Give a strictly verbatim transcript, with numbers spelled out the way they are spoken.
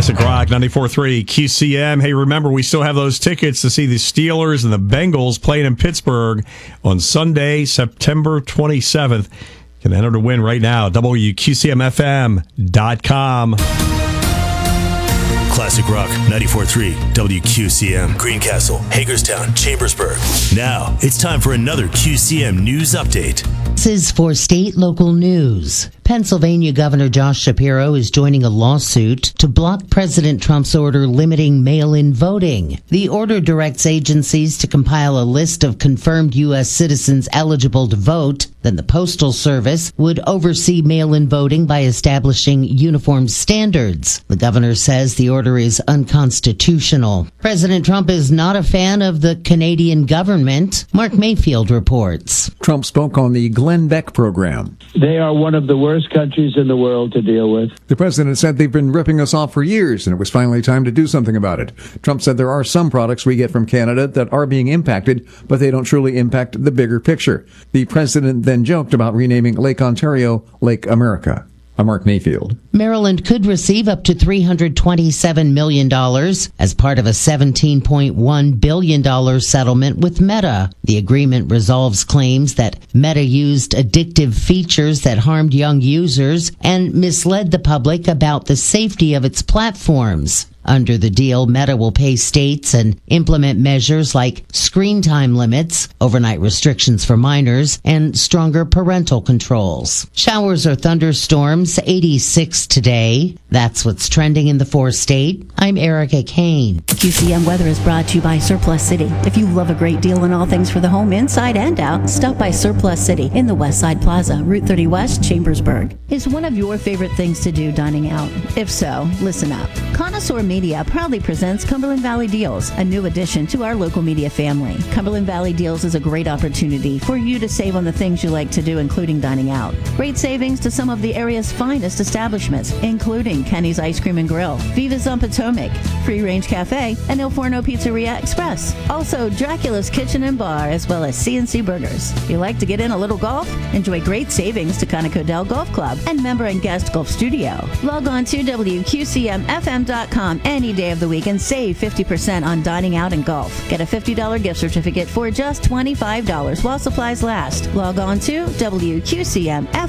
Classic Rock ninety-four point three Q C M. Hey, remember, we still have those tickets to see the Steelers and the Bengals playing in Pittsburgh on Sunday, September twenty-seventh. You can enter to win right now. W Q C M F M dot com. Classic Rock ninety-four point three W Q C M, Greencastle, Hagerstown, Chambersburg. Now it's time for another Q C M News Update. This is for state local news. Pennsylvania Governor Josh Shapiro is joining a lawsuit to block President Trump's order limiting mail-in voting. The order directs agencies to compile a list of confirmed U S citizens eligible to vote. Then the Postal Service would oversee mail-in voting by establishing uniform standards. The governor says the order is unconstitutional. President Trump is not a fan of the Canadian government. Mark Mayfield reports. Trump spoke on the Glenn Beck program. They are one of the worst countries in the world to deal with. The president said they've been ripping us off for years, and it was finally time to do something about it. Trump said there are some products we get from Canada that are being impacted, but they don't truly impact the bigger picture. The president then joked about renaming Lake Ontario Lake America. I'm Mark Mayfield. Maryland could receive up to three hundred twenty-seven million dollars as part of a seventeen point one billion dollars settlement with Meta. The agreement resolves claims that Meta used addictive features that harmed young users and misled the public about the safety of its platforms. Under the deal, Meta will pay states and implement measures like screen time limits, overnight restrictions for minors, and stronger parental controls. Showers or thunderstorms, eighty-six today. That's what's trending in the four-state. I'm Erica Kane. Q C M weather is brought to you by Surplus City. If you love a great deal on all things for the home, inside and out, stop by Surplus City in the West Side Plaza, Route thirty West, Chambersburg. Is one of your favorite things to do dining out? If so, listen up. Connoisseur Media proudly presents Cumberland Valley Deals, a new addition to our local media family. Cumberland Valley Deals is a great opportunity for you to save on the things you like to do, including dining out. Great savings to some of the area's finest establishments, including Kenny's Ice Cream and Grill, Viva's on Potomac, Free Range Cafe, and Il Forno Pizzeria Express. Also, Dracula's Kitchen and Bar, as well as C and C Burgers. If you like to get in a little golf? Enjoy great savings to Conoco Dell Golf Club and member and guest golf studio. Log on to W Q C M F M dot com any day of the week and save fifty percent on dining out and golf. Get a fifty dollars gift certificate for just twenty-five dollars while supplies last. Log on to W Q C M F